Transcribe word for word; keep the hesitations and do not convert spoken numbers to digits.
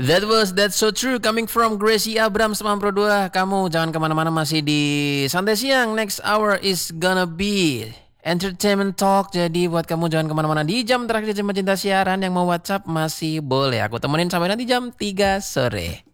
That was That's So True coming from Gracie Abrams sembilan puluh dua. Kamu jangan kemana-mana, masih di Santai Siang. Next hour is gonna be Entertainment Talk. Jadi buat kamu jangan kemana-mana di jam terakhir Cinta Cinta siaran. Yang mau WhatsApp masih boleh, aku temenin sampai nanti jam tiga sore.